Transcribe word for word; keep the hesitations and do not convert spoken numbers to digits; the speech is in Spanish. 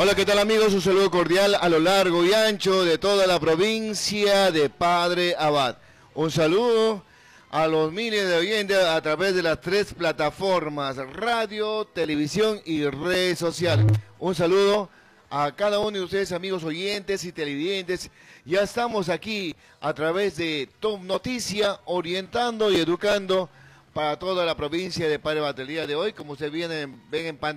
Hola, ¿qué tal amigos? Un saludo cordial a lo largo y ancho de toda la provincia de Padre Abad. Un saludo a los miles de oyentes a través de las tres plataformas, radio, televisión y red social. Un saludo a cada uno de ustedes, amigos oyentes y televidentes. Ya estamos aquí a través de Top Noticia, orientando y educando para toda la provincia de Padre Abad. El día de hoy, como ustedes ven en pantalla,